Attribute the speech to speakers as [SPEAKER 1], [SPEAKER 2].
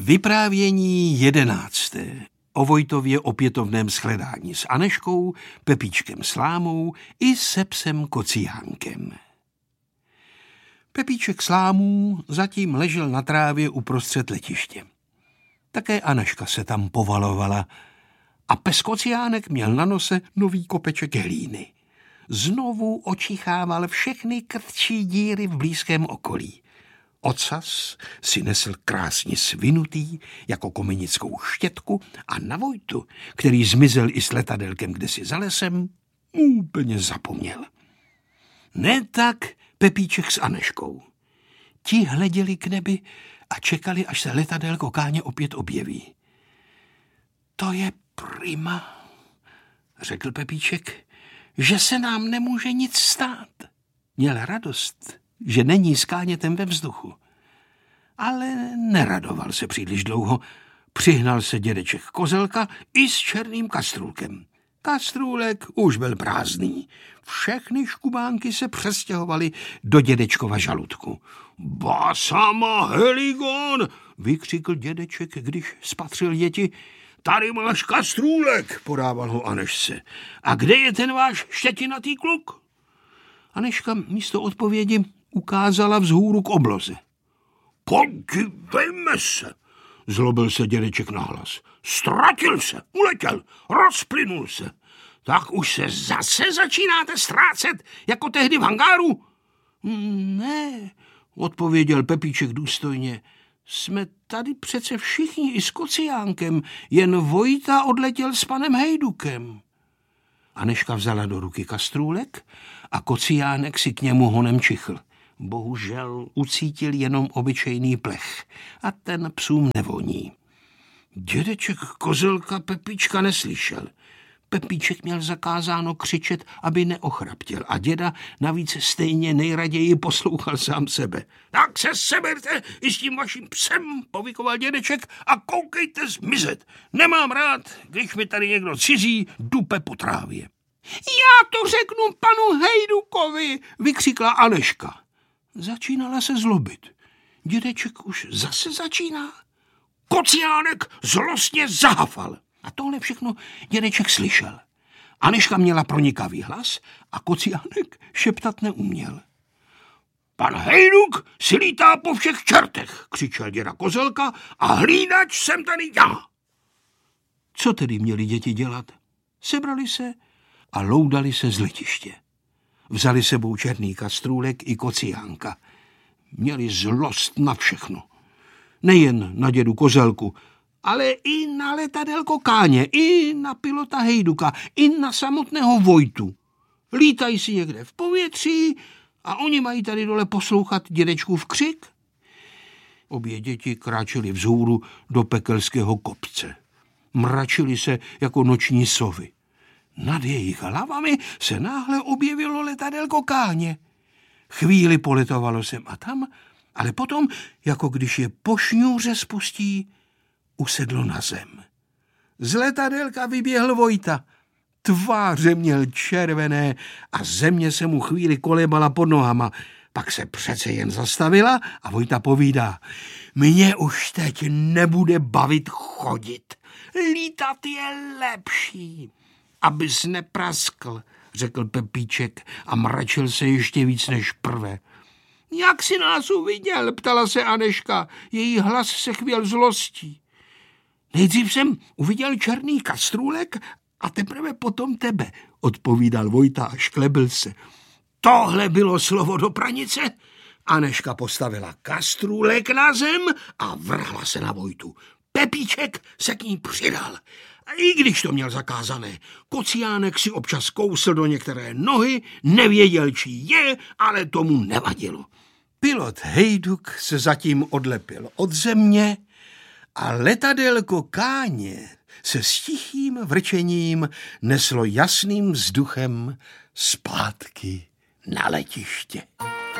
[SPEAKER 1] Vyprávění 11. O Vojtově opětovném shledání s Aneškou, Pepíčkem Slámou i se psem Kociánkem. Pepíček Slámů zatím ležel na trávě uprostřed letiště. Také Aneška se tam povalovala a pes Kociánek měl na nose nový kopeček hlíny. Znovu očichával všechny krtčí díry v blízkém okolí. Ocas si nesl krásně svinutý jako komenickou štětku a na Vojtu, který zmizel i s letadelkem kdesi za lesem, úplně zapomněl. Ne tak Pepíček s Aneškou. Ti hleděli k nebi a čekali, až se letadelko Káně opět objeví. To je prima, řekl Pepíček, že se nám nemůže nic stát. Měl radost, že není s Kánětem ve vzduchu. Ale neradoval se příliš dlouho. Přihnal se dědeček Kozelka i s černým kastrůlkem. Kastrůlek už byl prázdný. Všechny škubánky se přestěhovaly do dědečkova žaludku. Ba sama heligon, vykřikl dědeček, když spatřil děti. Tady máš kastrůlek, podával ho Anešce. A kde je ten váš štětinatý kluk? Aneška místo odpovědi ukázala vzhůru k obloze. Podívejme se, zlobil se dědeček nahlas. Ztratil se, uletěl, rozplynul se. Tak už se zase začínáte ztrácet, jako tehdy v hangáru? Ne, odpověděl Pepíček důstojně. Jsme tady přece všichni i s Kociánkem, jen Vojta odletěl s panem Hejdukem. Aneška vzala do ruky kastrůlek a Kociánek si k němu honem čichl. Bohužel ucítil jenom obyčejný plech a ten psům nevoní. Dědeček Kozelka Pepíčka neslyšel. Pepíček měl zakázáno křičet, aby neochraptěl a děda navíc stejně nejraději poslouchal sám sebe. Tak se seberte i s tím vaším psem, povykoval dědeček, a koukejte zmizet. Nemám rád, když mi tady někdo cizí dupe po trávě. Já to řeknu panu Hejdukovi, vykřikla Aneška. Začínala se zlobit. Dědeček už zase začíná. Kociánek zlostně zahafal. A tohle všechno dědeček slyšel. Aneška měla pronikavý hlas a Kociánek šeptat neuměl. Pan Hejduk si lítá po všech čertech, křičel děda Kozelka, a hlídač jsem tady já. Co tedy měli děti dělat? Sebrali se a loudali se z letiště. Vzali sebou černý kastrůlek i Kociánka. Měli zlost na všechno. Nejen na dědu Kozelku, ale i na letadelko Káně, i na pilota Hejduka, i na samotného Vojtu. Lítají si někde v povětří a oni mají tady dole poslouchat dědečkův křik. Obě děti kráčely vzhůru do pekelského kopce. Mračily se jako noční sovy. Nad jejich hlavami se náhle objevilo letadelko Káně. Chvíli poletovalo sem a tam, ale potom, jako když je po šňůře spustí, usedlo na zem. Z letadelka vyběhl Vojta. Tváře měl červené a země se mu chvíli kolebala pod nohama. Pak se přece jen zastavila a Vojta povídá. Mě už teď nebude bavit chodit. Lítat je lepší. Abys nepraskl, řekl Pepíček a mračil se ještě víc než prve. Jak jsi nás uviděl, ptala se Aneška. Její hlas se chvěl zlostí. Nejdřív jsem uviděl černý kastrůlek a teprve potom tebe, odpovídal Vojta a šklebil se. Tohle bylo slovo do pranice? Aneška postavila kastrůlek na zem a vrhla se na Vojtu. Pepíček se k ní přidal. A i když to měl zakázané, Kociánek si občas kousl do některé nohy, nevěděl, čí je, ale tomu nevadilo. Pilot Hejduk se zatím odlepil od země a letadelko Káně se s tichým vrčením neslo jasným vzduchem zpátky na letiště.